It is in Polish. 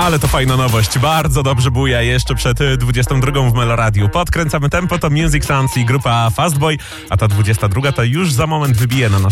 Ale to fajna nowość. Bardzo dobrze buja jeszcze przed 22 w Meloradiu. Podkręcamy tempo, to Music Sounds i grupa Fastboy, a ta 22 to już za moment wybije na nasz